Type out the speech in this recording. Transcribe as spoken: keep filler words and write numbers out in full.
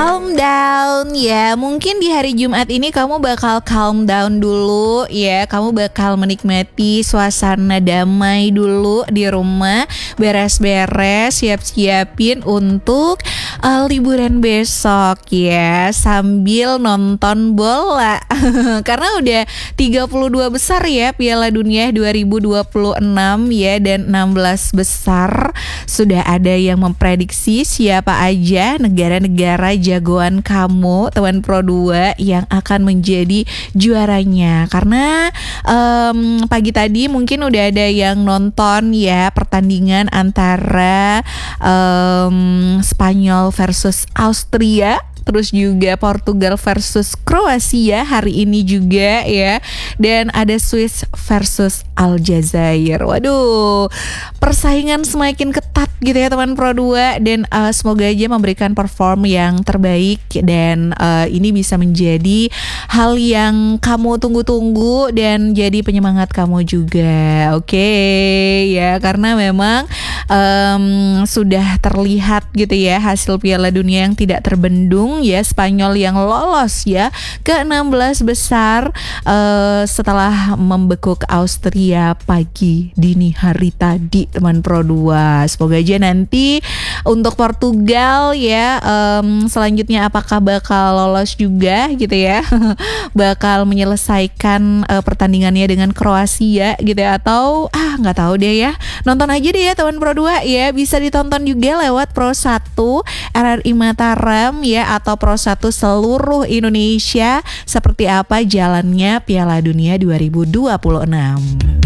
calm down ya. Mungkin di hari Jumat ini kamu bakal calm down dulu ya. Kamu bakal menikmati suasana damai dulu di rumah, beres-beres, siap-siapin untuk uh, liburan besok ya, sambil nonton bola. Karena udah tiga puluh dua besar ya Piala Dunia dua ribu dua puluh enam ya, dan enam belas besar sudah ada yang memprediksi siapa aja negara-negara jagoan kamu teman Pro dua yang akan menjadi juaranya. Karena um, pagi tadi mungkin udah ada yang nonton ya pertandingan antara um, Spanyol versus Austria, terus juga Portugal versus Kroasia hari ini juga ya, dan ada Swiss versus Aljazair. Waduh, persaingan semakin ketat gitu ya teman Pro dua, dan uh, semoga aja memberikan perform yang terbaik, dan uh, ini bisa menjadi hal yang kamu tunggu-tunggu dan jadi penyemangat kamu juga. Oke okay, ya, karena memang um, sudah terlihat gitu ya hasil Piala Dunia yang tidak terbendung ya, Spanyol yang lolos ya ke enam belas besar uh, setelah membekuk Austria pagi dini hari tadi teman Pro dua. Semoga aja nanti untuk Portugal ya um, selanjutnya apakah bakal lolos juga gitu ya bakal menyelesaikan uh, pertandingannya dengan Kroasia gitu ya, atau ah nggak tahu deh ya. Nonton aja deh ya teman Pro dua ya, bisa ditonton juga lewat Pro satu R R I Mataram ya, atau Pro satu seluruh Indonesia, seperti apa jalannya Piala Dunia dua ribu dua puluh enam.